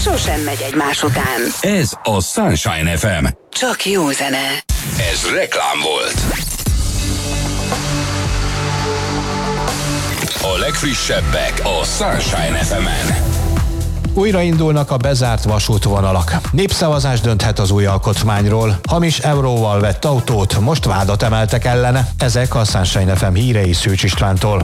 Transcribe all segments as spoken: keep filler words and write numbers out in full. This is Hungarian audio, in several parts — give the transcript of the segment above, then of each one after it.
sosem megy egymás után. Ez a Sunshine ef em. Csak jó zene. Ez reklám volt. A legfrissebbek a Sunshine ef emen. Újraindulnak a bezárt vasútvonalak. Népszavazás dönthet az új alkotmányról. Hamis euróval vett autót, most vádat emeltek ellene. Ezek a Sunshine ef em hírei Szűcs Istvántól.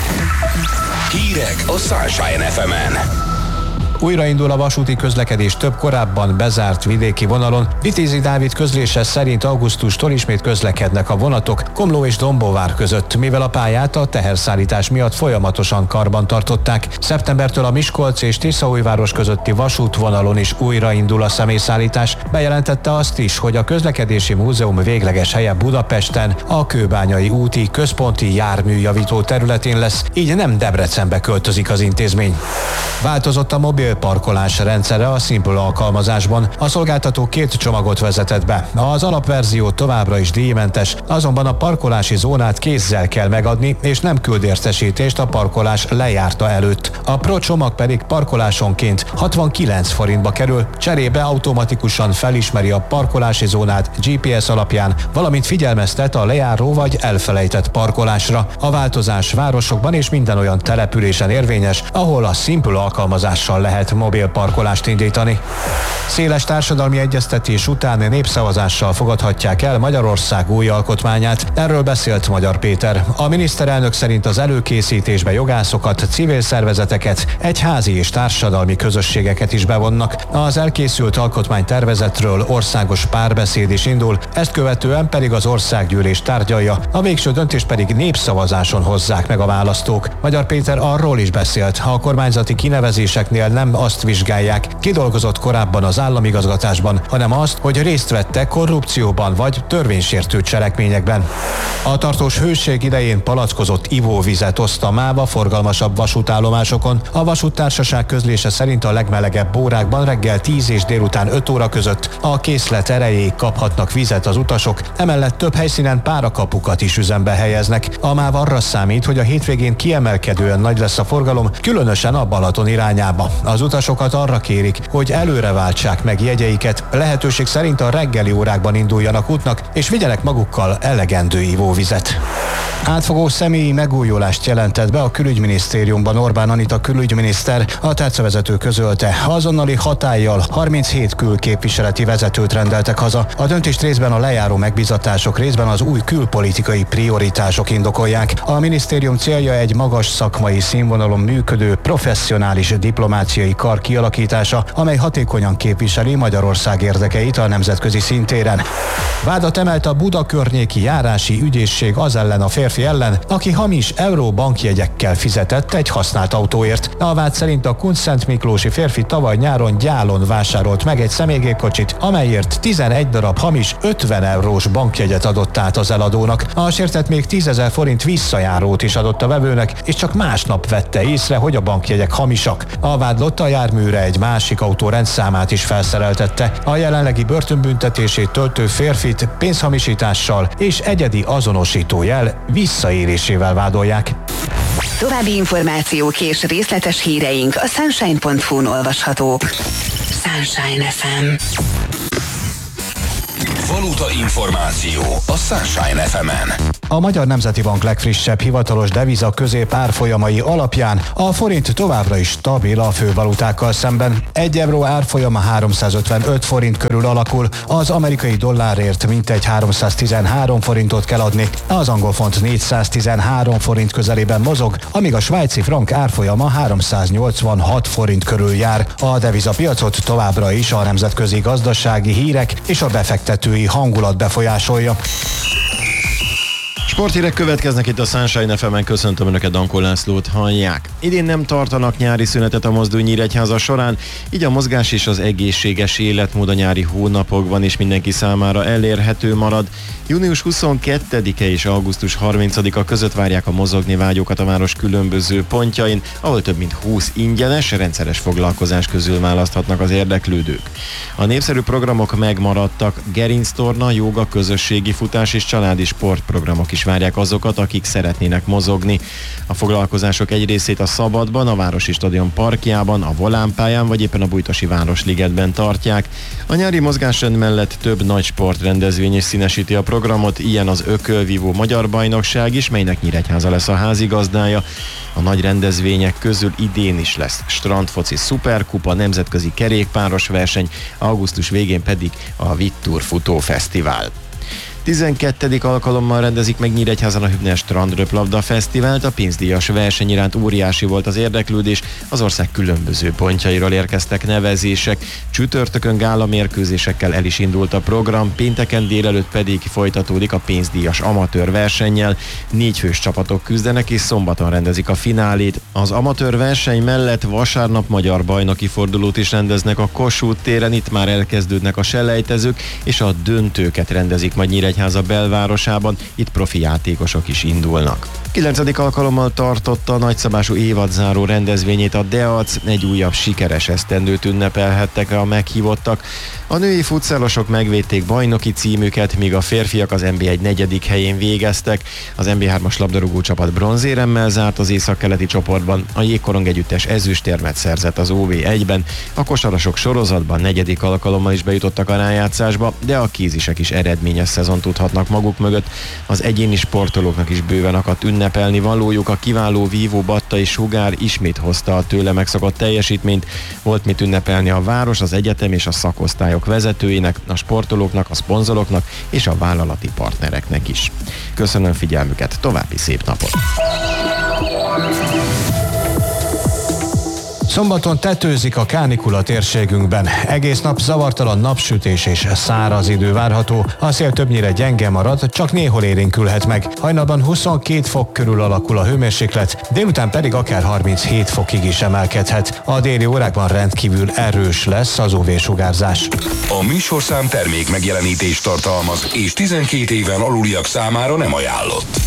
Hírek a Sunshine ef emen. Újraindul a vasúti közlekedés több korábban bezárt vidéki vonalon. Vitézi Dávid közlése szerint augusztustól ismét közlekednek a vonatok Komló és Dombóvár között, mivel a pályát a teherszállítás miatt folyamatosan karban tartották. Szeptembertől a Miskolc és Tiszaújváros közötti vasútvonalon is újraindul a személyszállítás. Bejelentette azt is, hogy a Közlekedési Múzeum végleges helye Budapesten, a Kőbányai úti központi járműjavító területén lesz, így nem Debrecenbe költözik az intézmény. Változott a mobil parkolás rendszere a Simple alkalmazásban. A szolgáltató két csomagot vezetett be. Az alapverzió továbbra is díjmentes, azonban a parkolási zónát kézzel kell megadni, és nem küld értesítést a parkolás lejárta előtt. A Pro csomag pedig parkolásonként hatvankilenc forintba kerül, cserébe automatikusan felismeri a parkolási zónát gé pé es alapján, valamint figyelmeztet a lejáró vagy elfelejtett parkolásra. A változás városokban és minden olyan településen érvényes, ahol a Simple alkalmazással lehet mobil parkolást indítani. Széles társadalmi egyeztetés után népszavazással fogadhatják el Magyarország új alkotmányát. Erről beszélt Magyar Péter. A miniszterelnök szerint az előkészítésbe jogászokat, civil szervezeteket, egyházi és társadalmi közösségeket is bevonnak. Az elkészült alkotmánytervezetről országos párbeszéd is indul, ezt követően pedig az országgyűlés tárgyalja, a végső döntést pedig népszavazáson hozzák meg a választók. Magyar Péter arról is beszélt, ha a kormányzati kinevezéseknél nem azt vizsgálják, ki dolgozott korábban az államigazgatásban, hanem azt, hogy részt vettek korrupcióban vagy törvénysértő cselekményekben. A tartós hőség idején palackozott ivóvizet oszt a MÁV a forgalmasabb vasútállomásokon. A vasúttársaság közlése szerint a legmelegebb órákban reggel tíz és délután öt óra között a készlet erejéig kaphatnak vizet az utasok, emellett több helyszínen párakapukat is üzembe helyeznek. A MÁV arra számít, hogy a hétvégén kiemelkedően nagy lesz a forgalom, különösen a Balaton irányába. Az utasokat arra kérik, hogy előre váltsák meg jegyeiket, lehetőség szerint a reggeli órákban induljanak útnak, és vigyenek magukkal elegendő ivóvizet. Átfogó személyi megújulást jelentett be a külügyminisztériumban Orbán Anita külügyminiszter. A tárcavezető közölte, azonnali hatállyal harminchét külképviseleti vezetőt rendeltek haza. A döntést részben a lejáró megbízatások, részben az új külpolitikai prioritások indokolják. A minisztérium célja egy magas szakmai színvonalon működő, professzionális diplomáciai kar kialakítása, amely hatékonyan képviseli Magyarország érdekeit a nemzetközi szintéren. Vádat emelt a Buda környéki járási ügyészség az ellen a férfi ellen, aki hamis euró bankjegyekkel fizetett egy használt autóért. A vád szerint a Kunszent Miklósi férfi tavaly nyáron Gyálon vásárolt meg egy személygépkocsit, amelyért tizenegy darab hamis ötven eurós bankjegyet adott át az eladónak. A sértett még tízezer forint visszajárót is adott a vevőnek, és csak másnap vette észre, hogy a bankjegyek hamisak. A vádlott a járműre egy másik autó rendszámát is felszereltette. A jelenlegi börtönbüntetését töltő férfit pénzhamisítással és egyedi azonosítójel visszaélésével vádolják. További információk és részletes híreink a sunshine pont hu-n olvashatók. Sunshine ef em. Valuta információ a Sunshine ef emen. A Magyar Nemzeti Bank legfrissebb hivatalos deviza közép árfolyamai alapján a forint továbbra is stabil a fővalutákkal szemben. Egy euró árfolyama háromszázötvenöt forint körül alakul, az amerikai dollárért mintegy háromszáztizenhárom forintot kell adni, az angol font négyszáztizenhárom forint közelében mozog, amíg a svájci frank árfolyama háromszáznyolcvanhat forint körül jár. A devizapiacot továbbra is a nemzetközi gazdasági hírek és a befektetői hangulat befolyásolja. Sporthírek következnek itt a Sunshine ef emen, köszöntöm Önöket, Dankó Lászlót hallják. Idén nem tartanak nyári szünetet a Mozdony Nyíregyháza során, így a mozgás és az egészséges életmód a nyári hónapokban is mindenki számára elérhető marad. június huszonkettedike és augusztus harmincadika között várják a mozogni vágyókat a város különböző pontjain, ahol több mint húsz ingyenes, rendszeres foglalkozás közül választhatnak az érdeklődők. A népszerű programok megmaradtak, gerinctorna, jóga, közösségi futás és családi sportprogramok is is várják azokat, akik szeretnének mozogni. A foglalkozások egy részét a Szabadban, a Városi Stadion parkjában, a Volánpályán vagy éppen a Bújtosi Városligetben tartják. A nyári mozgásrend mellett több nagy sportrendezvény is színesíti a programot, ilyen az Ökölvívó Magyar Bajnokság is, melynek Nyíregyháza lesz a házigazdája. A nagy rendezvények közül idén is lesz strandfoci szuperkupa, nemzetközi kerékpáros verseny, augusztus végén pedig a Vittur Futófesztivál. tizenkettedik alkalommal rendezik meg Nyíregyházan a Hübner Strandröplabda Fesztivált. A pénzdíjas verseny iránt óriási volt az érdeklődés, az ország különböző pontjairól érkeztek nevezések. Csütörtökön gála mérkőzésekkel el is indult a program, pénteken délelőtt pedig folytatódik a pénzdíjas amatőr versennyel. Négy fős csapatok küzdenek, és szombaton rendezik a finálét. Az amatőr verseny mellett vasárnap magyar bajnoki fordulót is rendeznek a Kossuth téren, itt már elkezdődnek a selejtezők, és a döntőket rendezik majd Nyíregyháza belvárosában, itt profi játékosok is indulnak. kilencedik alkalommal tartotta a nagyszabású évadzáró rendezvényét a Deac, egy újabb sikeres esztendőt ünnepelhettek a meghívottak. A női futszálosok megvédték bajnoki címüket, míg a férfiak az en bé egy negyedik helyén végeztek. Az en bé hármas labdarúgó csapat bronzéremmel zárt az északkeleti csoportban, a jégkorong együttes ezüstérmet szerzett az o vé egyben, a kosarasok sorozatban negyedik alkalommal is bejutottak a rájátszásba, de a kézisek is eredményes szezon tudhatnak maguk mögött. Az egyéni sportolóknak is bőven akadt ünnepelni valójuk, a kiváló vívó Batta és Sugár ismét hozta a tőle megszokott teljesítményt. Volt mit ünnepelni a város, az egyetem és a szakosztályok vezetőinek, a sportolóknak, a szponzoroknak és a vállalati partnereknek is. Köszönöm figyelmüket, további szép napot! Szombaton tetőzik a kánikula térségünkben. Egész nap zavartalan napsütés és száraz idő várható. A szél többnyire gyenge marad, csak néhol élénkülhet meg. Hajnalban huszonkét fok körül alakul a hőmérséklet, délután pedig akár harminchét fokig is emelkedhet. A déli órákban rendkívül erős lesz az u vé-sugárzás. A műsorszám termék megjelenítést tartalmaz, és tizenkét éven aluliak számára nem ajánlott.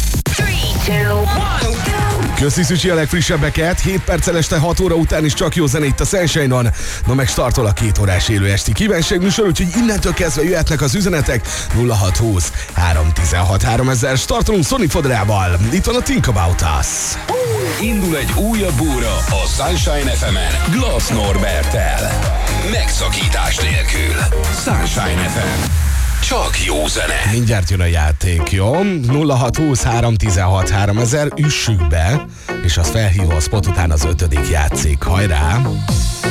Köszi Szücsi a legfrissebbeket, hét perccel este hat óra után is csak jó zene itt a Sunshine-on. No meg startol a két órás élő esti kívánságműsor, úgyhogy innentől kezdve jöhetnek az üzenetek. Nulla hat húsz három tizenhat háromezer, startolunk Sonic Fodrával. Itt van a Think About Us. Indul egy újabb óra a Sunshine ef emen Glass Norberttel. Megszakítás nélkül. Sunshine ef em. Csak jó zene. Mindjárt jön a játék, jó? nulla hat húsz három tizenhat háromezer, üssük be, és az felhívó a spot után az ötödik játszik. Hajrá!